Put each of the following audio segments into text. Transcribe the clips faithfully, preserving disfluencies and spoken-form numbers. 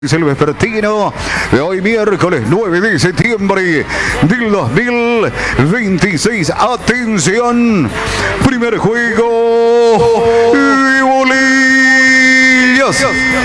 Es el vespertino de hoy miércoles nueve de septiembre del dos mil veintiséis. Atención, primer juego de bolillas.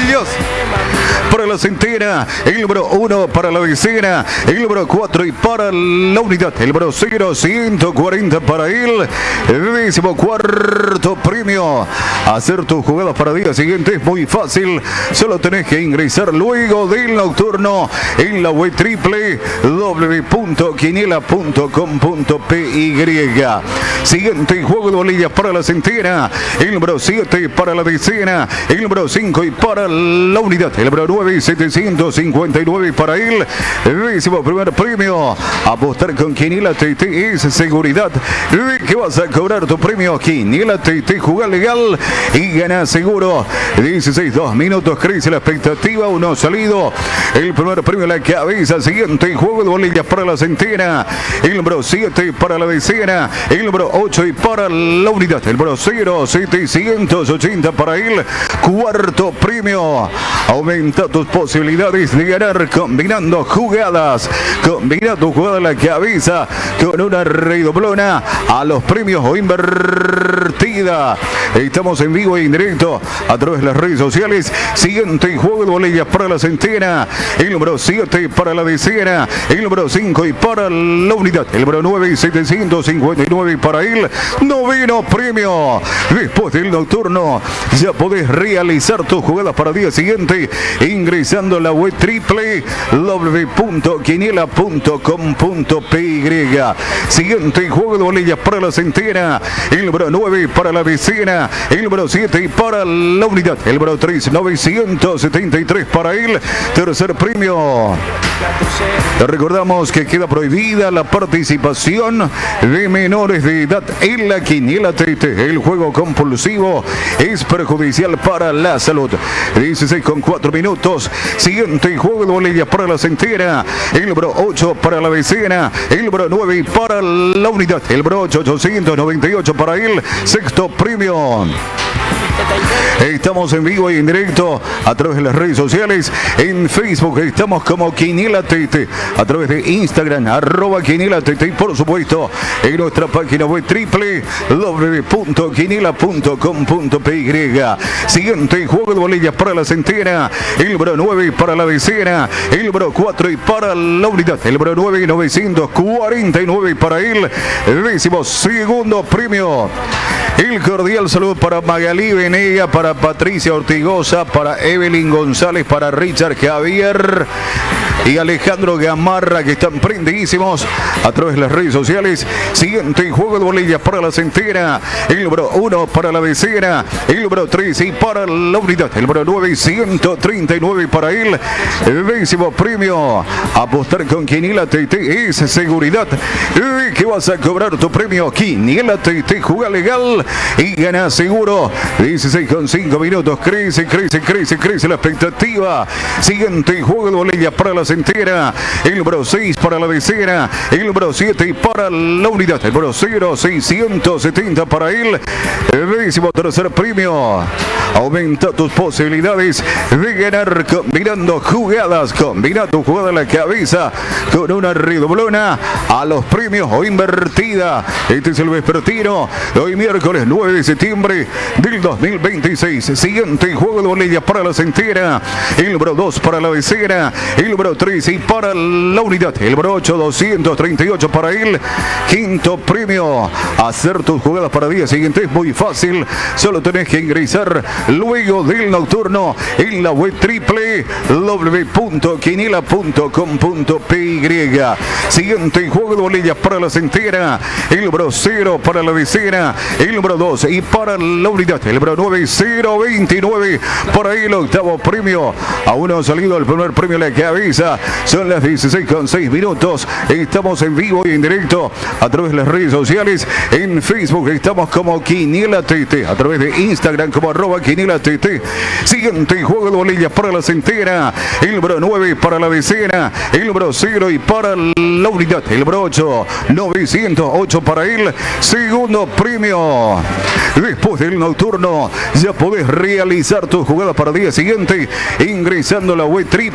Para la centena, el número uno para la decena, el número cuatro y para la unidad, el número cero, ciento cuarenta para él, el décimo cuarto premio. Hacer tus jugadas para el día siguiente es muy fácil, solo tenés que ingresar luego del nocturno en la web triple w punto quiniela punto com punto p y. Siguiente juego de bolillas para la centena, el número siete para la decena, el número cinco y para la unidad, el número nueve, setecientos cincuenta y nueve para él, el décimo primer premio. Apostar con Quiniela T T es seguridad de que vas a cobrar tu premio. Quiniela T T, jugar legal y gana seguro. dieciséis, dos minutos, crece la expectativa, uno salido, el primer premio a la cabeza. Siguiente juego de bolillas para la centena, el número siete para la decena, el número ocho y para la unidad, el número cero, setecientos ochenta para él, cuarto premio. Aumenta tus posibilidades de ganar combinando jugadas. Combina tu jugada a la cabeza con una redoblona a los premios o invertida. Estamos en vivo y en directo a través de las redes sociales. Siguiente juego de bolillas para la centena, el número siete para la decena, el número cinco y para la unidad, el número nueve, setecientos cincuenta y nueve para él, noveno premio. Después del nocturno ya podés realizar tus jugadas para el día siguiente ingresando a la web triple w punto quiniela punto com punto p y. Siguiente juego de bolillas para la centena, el número nueve para la decena, el número siete y para la unidad, el número tres, novecientos setenta y tres para él, tercer premio. Te recordamos que queda prohibida la participación de menores de edad en la Quiniela T T. El juego compulsivo es perjudicial para la salud. dieciséis con cuatro minutos. Siguiente juego de bolillas para la centena, el número ocho para la decena, el número nueve para la unidad, el número ocho, ochocientos noventa y ocho para él, sexto premio. Estamos en vivo y en directo a través de las redes sociales. En Facebook estamos como Quiniela T T, a través de Instagram, arroba Quiniela T T, y por supuesto en nuestra página web triple w punto quiniela punto com punto p y. Siguiente juego de bolillas para la centena, el número nueve para la decena, el número cuatro y para la unidad, el número nueve, novecientos cuarenta y nueve para él, el décimo segundo premio. El cordial saludo para Magalí Venega, para Patricia Ortigosa, para Evelyn González, para Richard Javier y Alejandro Gamarra, que están prendidísimos a través de las redes sociales. Siguiente juego de bolillas para la centena, el número uno para la decena, el número tres y para la unidad, el número nueve, ciento treinta y nueve para él, el décimo premio. Apostar con Quiniela T T es seguridad de que vas a cobrar tu premio. Quiniela T T, juega legal y gana seguro. dieciséis con cinco minutos, crece, crece, crece, crece la expectativa. Siguiente juego de bolillas para la centena, el número seis para la decena, el número siete y para la unidad, el número cero, seiscientos setenta para él, el décimo tercer premio. Aumenta tus posibilidades de ganar combinando jugadas. Combina tu jugada a la cabeza con una redoblona a los premios o invertida. Este es el vespertino de hoy miércoles nueve de septiembre del dos mil veintiséis. Siguiente juego de bolillas para la centena, el número dos para la decena, el número tres y para la unidad, el número ocho, doscientos treinta y ocho para él, quinto premio. Hacer tus jugadas para el día siguiente es muy fácil, solo tenés que ingresar luego del nocturno en la web triple w punto quiniela punto com punto p y. Siguiente juego de bolillas para la centena, el número cero para la decena, el número dos y para la unidad, el número nueve, cero veintinueve para el octavo premio. Aún no ha salido el primer premio a la cabeza. treinta. Son las dieciséis con seis minutos. Estamos en vivo y en directo a través de las redes sociales. En Facebook estamos como Quiniela T T. A través de Instagram como arroba Quiniela T T. Siguiente juego de bolillas para la centena. El número nueve para la decena. El número cero y para la unidad. El número ocho. novecientos ocho para él. Segundo premio. Después del nocturno ya podés realizar tu jugada para el día siguiente ingresando a la web triple